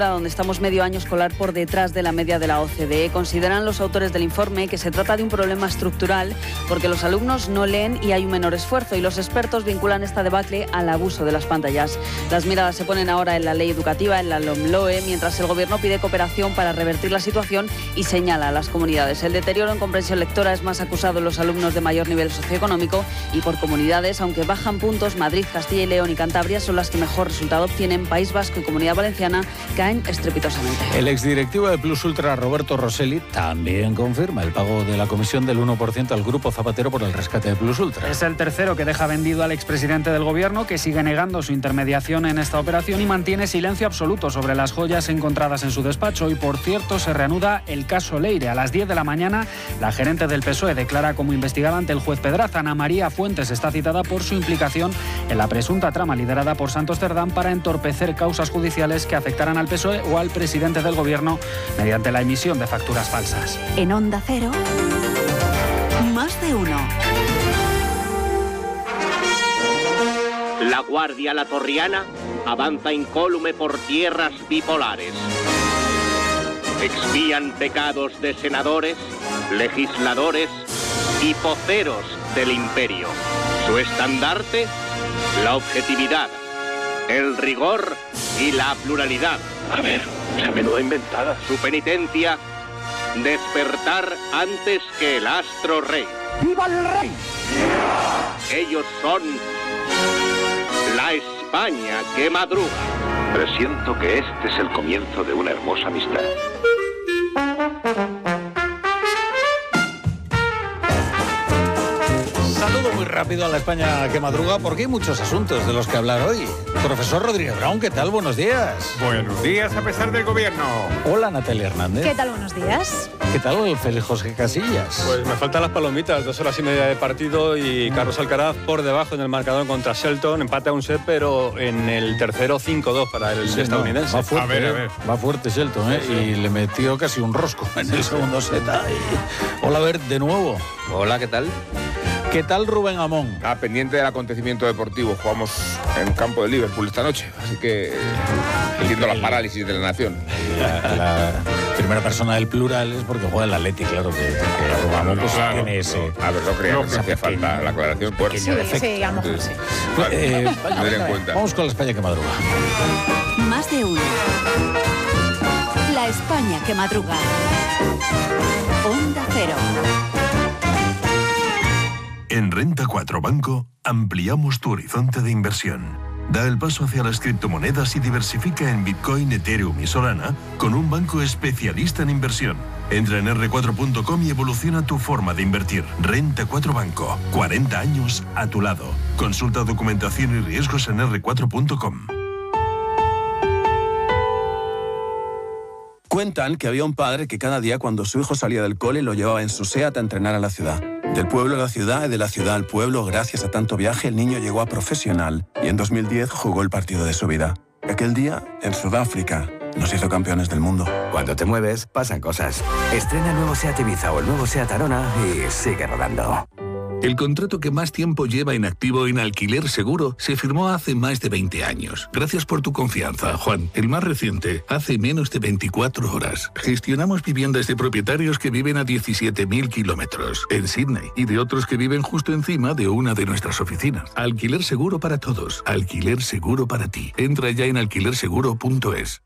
donde estamos medio año escolar por detrás de la media de la OCDE. Consideran los autores del informe que se trata de un problema estructural porque los alumnos no leen y hay un menor esfuerzo, y los expertos vinculan esta debacle al abuso de las pantallas. Las miradas se ponen ahora en la ley educativa, en la LOMLOE, mientras el gobierno pide cooperación para revertir la situación y señala a las comunidades. El deterioro en comprensión lectora es más acusado en los alumnos de mayor nivel socioeconómico, y por comunidades, aunque bajan puntos, Madrid, Castilla y León y Cantabria son las que mejor resultado obtienen. País Vasco y Comunidad Valenciana caen estrepitosamente. El exdirectivo de Plus Ultra, Roberto Rosselli, también confirma el pago de la comisión del 1% al Grupo Zapatero por el rescate de Plus Ultra. Es el tercero que deja vendido al expresidente del gobierno, que sigue negando su intermediación en esta operación y mantiene silencio absoluto sobre las joyas encontradas en su despacho. Y por cierto, se reanuda el caso Leire. A las 10 de la mañana, la gerente del PSOE declara como investigada ante el juez Pedraza. Ana María Fuentes está citada por su implicación en la presunta trama liderada por Santos Cerdán para entorpecer causas judiciales que afectarán al PSOE o al presidente del gobierno mediante la emisión de facturas falsas. En Onda Cero, más de uno. La Guardia Latorriana avanza incólume por tierras bipolares. Expían pecados de senadores, legisladores y poceros del imperio. Su estandarte, la objetividad, el rigor y la pluralidad. A ver, esa menuda inventada. Su penitencia, despertar antes que el astro rey. ¡Viva el rey! Ellos son la España que madruga. Presiento que este es el comienzo de una hermosa amistad. Saludo muy rápido a la España que madruga porque hay muchos asuntos de los que hablar hoy. Profesor Rodríguez Brown, ¿qué tal? Buenos días. Buenos días a pesar del gobierno. Hola, Natalia Hernández. ¿Qué tal? Buenos días. ¿Qué tal, Félix José Casillas? Pues me faltan las palomitas, 2 horas y media de partido y Carlos Alcaraz por debajo en el marcador contra Shelton, empate a un set, pero en el tercero 5-2 para el estadounidense. Va fuerte, va fuerte Shelton, Sí. Y le metió casi un rosco en el segundo set. Hola, Bert, de nuevo. Hola, ¿qué tal? ¿Qué tal, Rubén Amón? Pendiente del acontecimiento deportivo. Jugamos en un campo de Liverpool esta noche, así que entiendo la parálisis de la nación. La primera persona del plural es porque juega el Atleti, claro, que Rubén Amón pues tiene ese... A ver, no creía que me hacía falta la aclaración. Bueno, Sí, a lo mejor sí. tener en cuenta. Vamos con la España que madruga. Más de uno. La España que madruga. Onda Cero. En Renta 4 Banco ampliamos tu horizonte de inversión. Da el paso hacia las criptomonedas y diversifica en Bitcoin, Ethereum y Solana con un banco especialista en inversión. Entra en r4.com y evoluciona tu forma de invertir. Renta 4 Banco, 40 años a tu lado. Consulta documentación y riesgos en r4.com. Cuentan que había un padre que cada día cuando su hijo salía del cole lo llevaba en su SEAT a entrenar a la ciudad. Del pueblo a la ciudad y de la ciudad al pueblo, gracias a tanto viaje, el niño llegó a profesional y en 2010 jugó el partido de su vida. Aquel día, en Sudáfrica, nos hizo campeones del mundo. Cuando te mueves, pasan cosas. Estrena el nuevo SEAT Ibiza o el nuevo SEAT Arona y sigue rodando. El contrato que más tiempo lleva en activo en Alquiler Seguro se firmó hace más de 20 años. Gracias por tu confianza, Juan. El más reciente, hace menos de 24 horas. Gestionamos viviendas de propietarios que viven a 17.000 kilómetros en Sydney y de otros que viven justo encima de una de nuestras oficinas. Alquiler Seguro para todos. Alquiler Seguro para ti. Entra ya en alquilerseguro.es.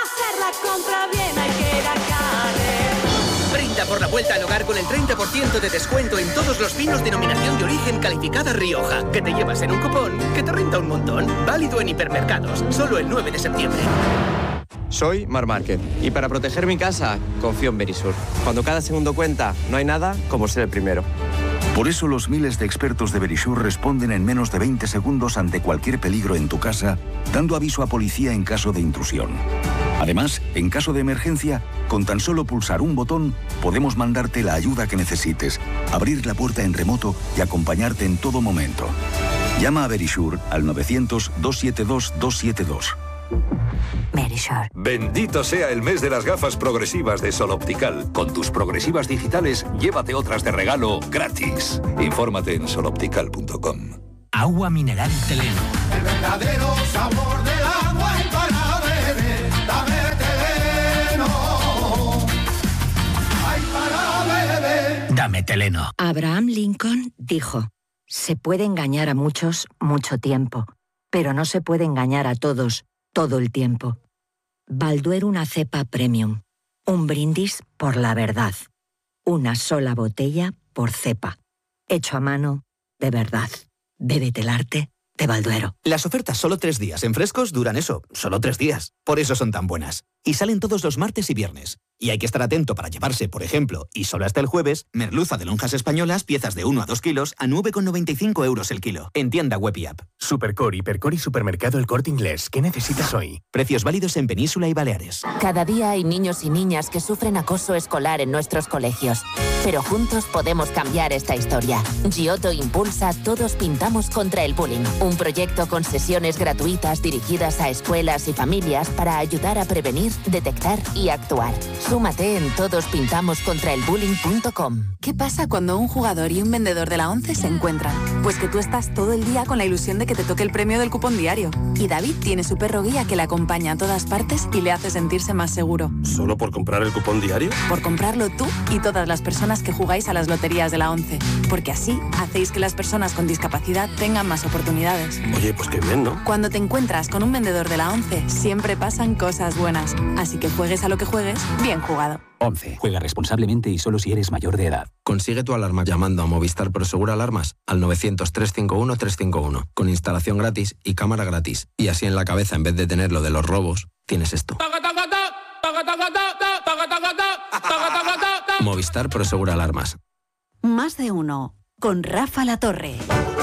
Por la vuelta al hogar con el 30% de descuento en todos los vinos denominación de origen calificada Rioja, que te llevas en un cupón que te renta un montón. Válido en hipermercados, solo el 9 de septiembre. Soy Mar Márquez y para proteger mi casa confío en Verisur. Cuando cada segundo cuenta, no hay nada como ser el primero. Por eso los miles de expertos de Verisur responden en menos de 20 segundos ante cualquier peligro en tu casa, dando aviso a policía en caso de intrusión. Además, en caso de emergencia, con tan solo pulsar un botón, podemos mandarte la ayuda que necesites, abrir la puerta en remoto y acompañarte en todo momento. Llama a Verisur al 900-272-272. Verisur. Bendito sea el mes de las gafas progresivas de Sol Optical. Con tus progresivas digitales, llévate otras de regalo gratis. Infórmate en soloptical.com. Agua mineral Teleno. El verdadero sabor del agua y para beber, dame meteleno. Abraham Lincoln dijo: se puede engañar a muchos mucho tiempo, pero no se puede engañar a todos todo el tiempo. Balduero, una cepa premium. Un brindis por la verdad. Una sola botella por cepa. Hecho a mano, de verdad. Bébete el arte de Balduero. Las ofertas solo 3 días en Frescos duran eso, solo 3 días. Por eso son tan buenas. Y salen todos los martes y viernes. Y hay que estar atento para llevarse, por ejemplo, y solo hasta el jueves, merluza de lonjas españolas, piezas de 1 a 2 kilos, a 9,95 euros el kilo. En tienda web y app. Supercore, Hipercore y Supermercado El Corte Inglés. ¿Qué necesitas hoy? Precios válidos en Península y Baleares. Cada día hay niños y niñas que sufren acoso escolar en nuestros colegios. Pero juntos podemos cambiar esta historia. Giotto impulsa Todos Pintamos contra el Bullying. Un proyecto con sesiones gratuitas dirigidas a escuelas y familias para ayudar a prevenir, detectar y actuar. Súmate en todospintamoscontraelbullying.com. ¿Qué pasa cuando un jugador y un vendedor de la ONCE se encuentran? Pues que tú estás todo el día con la ilusión de que te toque el premio del cupón diario. Y David tiene su perro guía que le acompaña a todas partes y le hace sentirse más seguro. ¿Solo por comprar el cupón diario? Por comprarlo tú y todas las personas que jugáis a las loterías de la ONCE. Porque así hacéis que las personas con discapacidad tengan más oportunidades. Oye, pues qué bien, ¿no? Cuando te encuentras con un vendedor de la ONCE, siempre pasan cosas buenas. Así que juegues a lo que juegues, bien jugado. 11. Juega responsablemente y solo si eres mayor de edad. Consigue tu alarma llamando a Movistar Prosegur Alarmas al 900-351-351 con instalación gratis y cámara gratis. Y así en la cabeza, en vez de tener lo de los robos, tienes esto. Movistar Prosegur Alarmas. Más de uno. Con Rafa La Torre.